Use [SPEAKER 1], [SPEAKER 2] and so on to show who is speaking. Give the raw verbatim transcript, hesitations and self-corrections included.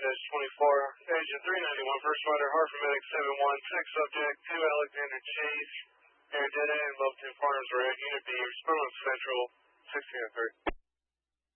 [SPEAKER 1] twenty-four, Agent three ninety-one, first rider, Hartford Medic seven one six, subject to Alexander Chase, air dead end, level two farmers, red, unit B, respond on Central, sixteen oh three.